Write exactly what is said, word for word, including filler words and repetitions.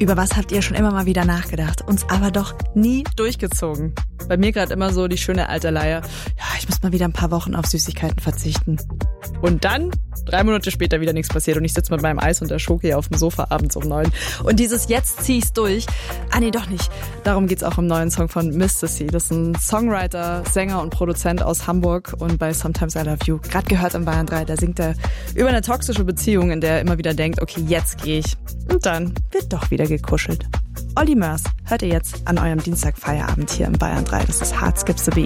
Über was habt ihr schon immer mal wieder nachgedacht, uns aber doch nie durchgezogen? Bei mir gerade immer so die schöne alte Leier. Ja, ich muss mal wieder ein paar Wochen auf Süßigkeiten verzichten. Und dann, drei Monate später, wieder nichts passiert und ich sitze mit meinem Eis und der Schoki auf dem Sofa abends um neun. Und dieses Jetzt zieh's durch. Ah nee, doch nicht. Darum geht's auch im neuen Song von Mister C. Das ist ein Songwriter, Sänger und Produzent aus Hamburg und bei Sometimes I Love You. Gerade gehört im Bayern drei, da singt er über eine toxische Beziehung, in der er immer wieder denkt, okay, jetzt gehe ich. Und dann wird doch wieder gekuschelt. Olli Mörs hört ihr jetzt an eurem Dienstag Feierabend hier im Bayern drei. Das ist Hard Skips the Beat.